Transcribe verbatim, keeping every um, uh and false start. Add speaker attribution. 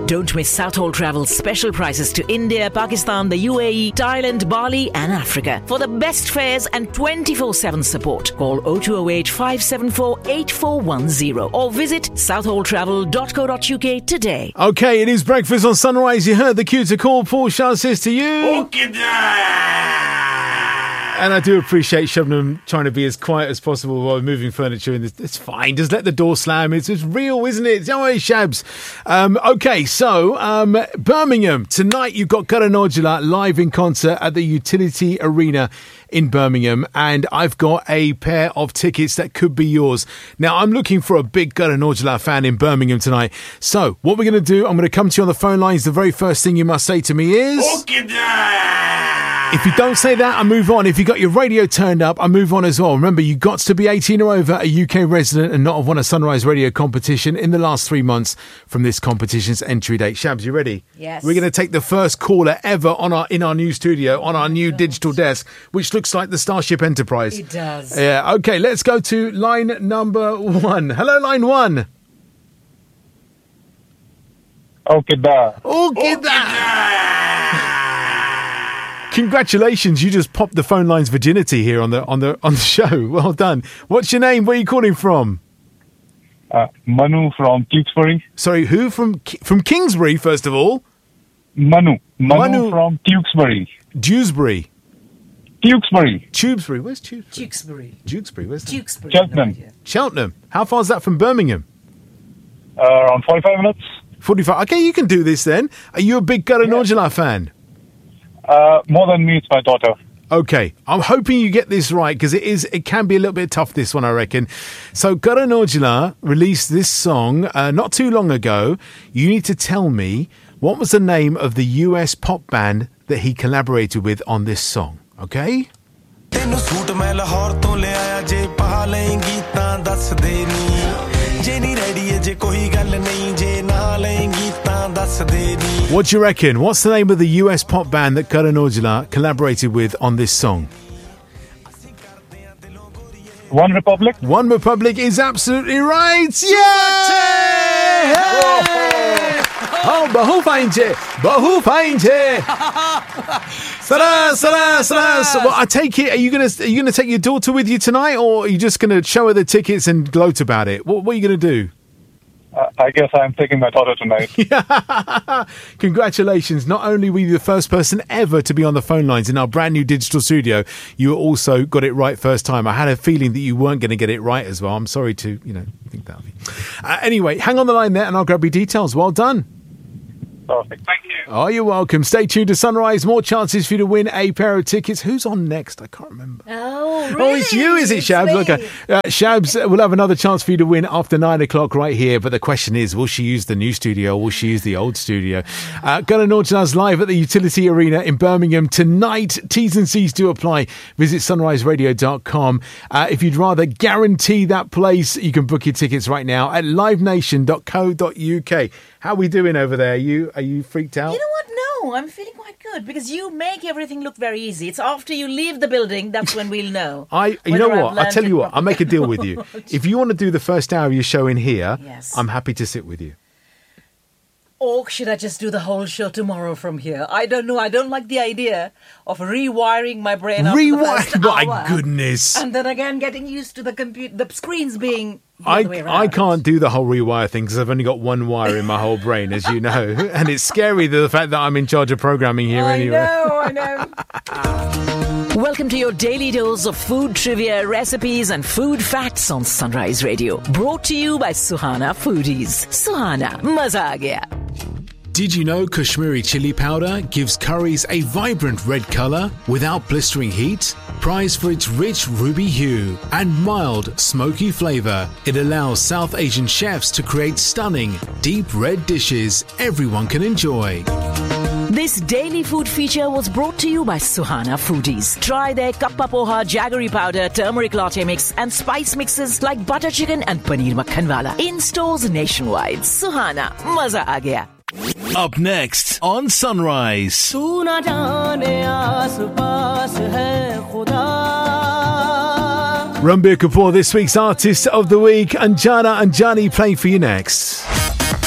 Speaker 1: Don't miss Southall Travel's special prices to India, Pakistan, the U A E, Thailand, Bali and Africa. For the best fares and twenty-four seven support, call oh two oh eight, five seven four, eight four one oh or visit southall travel dot co dot uk today.
Speaker 2: Okay, it is breakfast on Sunrise. You heard the cue to call. Paul Shah says to you... Okay, and I do appreciate Shabnam trying to be as quiet as possible while moving furniture in this. It's fine. Just let the door slam. It's, it's real, isn't it? Oh, hey, Shabs. Um, okay, so um, Birmingham. Tonight you've got Karan Aujla live in concert at the Utility Arena in Birmingham, and I've got a pair of tickets that could be yours. Now, I'm looking for a big Karan Aujla fan in Birmingham tonight. So what we're going to do, I'm going to come to you on the phone lines. The very first thing you must say to me is... Okay, if you don't say that, I move on. If you got your radio turned up, I move on as well. Remember, you got to be eighteen or over, a U K resident, and not have won a Sunrise Radio competition in the last three months from this competition's entry date. Shabs, you ready?
Speaker 3: Yes.
Speaker 2: We're going to take the first caller ever on our in our new studio, on our new digital desk, which looks like the Starship Enterprise.
Speaker 3: It does.
Speaker 2: Yeah. Okay, let's go to line number one. Hello, line one.
Speaker 4: Okay, da.
Speaker 2: Okay, da. Congratulations, you just popped the phone line's virginity here on the on the on the show. Well done. What's your name? Where are you calling from?
Speaker 4: Uh, Manu from Tewkesbury.
Speaker 2: Sorry, who from from Kingsbury? First of all,
Speaker 4: Manu. Manu,
Speaker 2: Manu.
Speaker 4: from Tewkesbury.
Speaker 2: Dewsbury.
Speaker 4: Tewkesbury.
Speaker 2: Tewkesbury. Where's Tewkesbury?
Speaker 3: Tewkesbury.
Speaker 2: Tewkesbury. Where's that?
Speaker 3: Tewkesbury.
Speaker 4: Cheltenham.
Speaker 2: Cheltenham. How far is that from Birmingham?
Speaker 4: Uh, around forty-five minutes.
Speaker 2: forty-five. Okay, you can do this then. Are you a big Karan Aujla fan?
Speaker 4: Uh, more than me, it's my daughter.
Speaker 2: Okay, I'm hoping you get this right because it is. It can be a little bit tough, this one, I reckon. So Karan Aujla released this song uh, not too long ago. You need to tell me what was the name of the U S pop band that he collaborated with on this song, okay? What do you reckon? What's the name of the U S pop band that Karan Aujla collaborated with on this song?
Speaker 4: One Republic?
Speaker 2: One Republic is absolutely right. Yeah! Oh, bahu fine che, bahu fine che. Sala, sala, sala. Well, I take it. Are you gonna are you gonna take your daughter with you tonight, or are you just gonna show her the tickets and gloat about it? What, what are you gonna do?
Speaker 4: Uh, I guess I'm taking my daughter tonight.
Speaker 2: Congratulations. Not only were you the first person ever to be on the phone lines in our brand new digital studio, you also got it right first time. I had a feeling that you weren't going to get it right as well. I'm sorry to, you know, think that of you. Uh, anyway, hang on the line there and I'll grab your details. Well done.
Speaker 4: Perfect. Thank you.
Speaker 2: Oh, you're welcome. Stay tuned to Sunrise. More chances for you to win a pair of tickets. Who's on next? I can't remember.
Speaker 3: Oh, really?
Speaker 2: Oh, it's you, is it,
Speaker 3: It's
Speaker 2: Shabs?
Speaker 3: me.
Speaker 2: Okay. Uh, Shabs will have another chance for you to win after nine o'clock right here. But the question is, will she use the new studio or will she use the old studio? Uh, Karan Aujla's live at the Utility Arena in Birmingham tonight. T's and C's do apply. Visit sunrise radio dot com. Uh, if you'd rather guarantee that place, you can book your tickets right now at live nation dot co dot uk. How are we doing over there? Are you, are you freaked out?
Speaker 3: You know what? No, I'm feeling quite good because you make everything look very easy. It's after you leave the building that's when we'll know.
Speaker 2: I, you know
Speaker 3: whether I've
Speaker 2: what? I'll
Speaker 3: learned
Speaker 2: tell
Speaker 3: it
Speaker 2: you what. I'll make a deal with you.
Speaker 3: properly.
Speaker 2: If you want to do the first hour of your show in here,
Speaker 3: Yes.
Speaker 2: I'm happy to sit with you.
Speaker 3: Or should I just do the whole show tomorrow from here? I don't know. I don't like the idea of rewiring my brain after the
Speaker 2: Rewind,
Speaker 3: first
Speaker 2: my
Speaker 3: hour.
Speaker 2: goodness.
Speaker 3: And then again getting used to the computer, the screens being the
Speaker 2: I,
Speaker 3: other way around.
Speaker 2: I can't do the whole rewire thing because I've only got one wire in my whole brain, as you know. And it's scary, the fact that I'm in charge of programming here
Speaker 3: I
Speaker 2: anyway.
Speaker 3: know, I know.
Speaker 1: Welcome to your daily dose of food trivia, recipes and food facts on Sunrise Radio. Brought to you by Suhana Foodies. Suhana, maza aa gaya.
Speaker 2: Did you know Kashmiri chili powder gives curries a vibrant red colour without blistering heat? Prized for its rich ruby hue and mild smoky flavour, it allows South Asian chefs to create stunning, deep red dishes everyone can enjoy.
Speaker 1: This daily food feature was brought to you by Suhana Foodies. Try their kappa poha, jaggery powder, turmeric latte mix and spice mixes like butter chicken and paneer makhan wala in stores nationwide. Suhana, maza aa gaya.
Speaker 2: Up next on Sunrise. Ranbir Kapoor, this week's Artist of the Week. Anjana Anjani playing for you next.